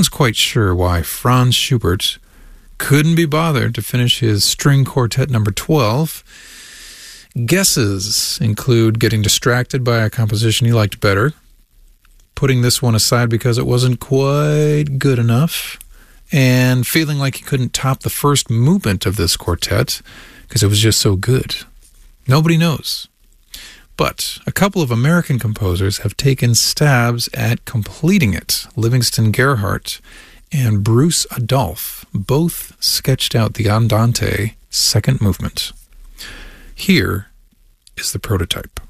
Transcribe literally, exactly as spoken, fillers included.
one's quite sure why Franz Schubert couldn't be bothered to finish his string quartet number twelve. Guesses include getting distracted by a composition he liked better, putting this one aside because it wasn't quite good enough, and feeling like he couldn't top the first movement of this quartet because it was just so good. Nobody knows. But a couple of American composers have taken stabs at completing it. Livingston Gerhardt and Bruce Adolphe both sketched out the Andante second movement. Here is the prototype.